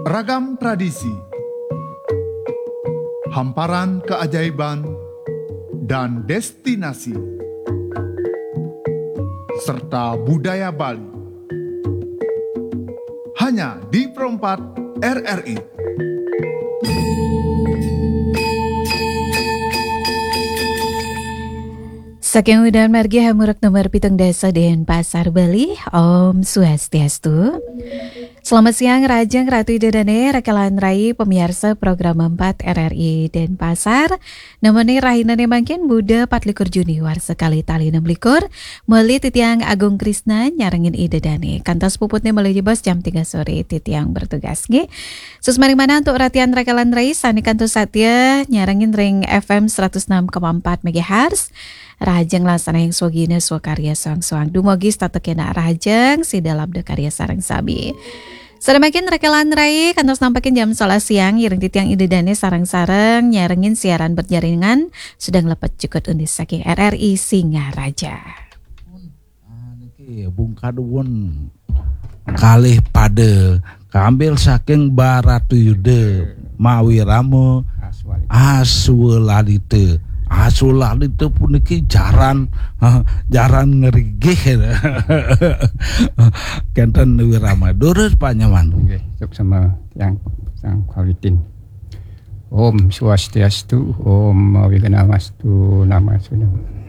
Ragam tradisi, hamparan keajaiban, dan destinasi, serta budaya Bali. Hanya di Perempat RRI. Saking udan margi hamurek nomor pitung desa Denpasar Bali. Om Swastiastu. Selamat siang Rajang Ratu Idedane Rekalan Rai pemirsa program 4 RRI Denpasar. Namanya rahinane mangkin Buddha 24 Juni war sekali tali 6 likur. Meuli Titiang Agung Krisna nyarengin Idedane. Kantos puputnya meuli jebos jam 3 sore Titiang bertugas nge. Susmaring mana untuk ratian Rekalan Rai Sani Kantos Satya nyarengin ring FM 106,4 MHz. Rajang laksana yang swagina swakarya soang-soang dumogi statekena rajang si dalam de karya sarang sabi. Sedemikian Rekalan Rai kantos nampakin jam 11 siang ireng titiang idedane sarang-sarang nyarengin siaran berjaringan sedang lepet cukut undis saking RRI Singaraja. Bung kaduwun kalih pada kambil saking Baratuyude mawi ramo aswalalite. Asulah itu puniki jaran ngerigih kenten wirama durus panyaman. Nggih, cuk sama yang sang kawitin. Om Swastiastu, Om Wiganamastu, Nama Sunam.